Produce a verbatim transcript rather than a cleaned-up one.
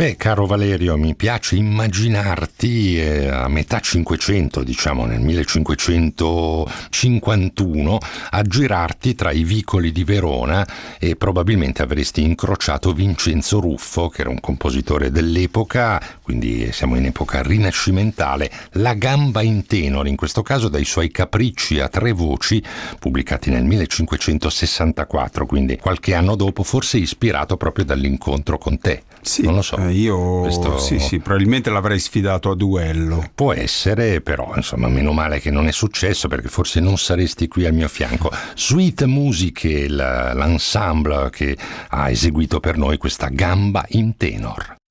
Beh, caro Valerio, mi piace immaginarti eh, a metà Cinquecento, diciamo nel millecinquecentocinquantuno, aggirarti tra i vicoli di Verona e probabilmente avresti incrociato Vincenzo Ruffo, che era un compositore dell'epoca, quindi siamo in epoca rinascimentale, La gamba in tenore, in questo caso dai suoi capricci a tre voci, pubblicati nel millecinquecentosessantaquattro, quindi qualche anno dopo, forse ispirato proprio dall'incontro con te. Sì, non lo so. eh, io Questo sì, sì, probabilmente l'avrei sfidato a duello. può essere, però insomma meno male che non è successo, perché forse non saresti qui al mio fianco. Sweet Music, l'ensemble che ha eseguito per noi questa gamba in tenor.